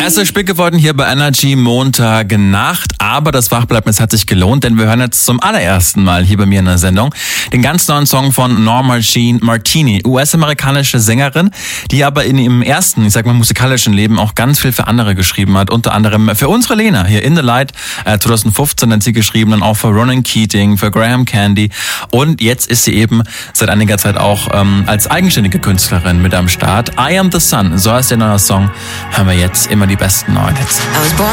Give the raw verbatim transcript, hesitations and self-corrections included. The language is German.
Es ist spät geworden hier bei Energy Montagnacht, aber das Wachbleiben hat sich gelohnt, denn wir hören jetzt zum allerersten Mal hier bei mir in der Sendung den ganz neuen Song von Norma Jean Martini, U S-amerikanische Sängerin, die aber in ihrem ersten, ich sag mal, musikalischen Leben auch ganz viel für andere geschrieben hat, unter anderem für unsere Lena hier In the Light, äh, zwanzig fünfzehn hat sie geschrieben, dann auch für Ronan Keating, für Graham Candy und jetzt ist sie eben seit einiger Zeit auch ähm, als eigenständige Künstlerin mit am Start. I Am the Sun, so heißt der neue Song, hören wir jetzt immer die besten neuen Hits. I was born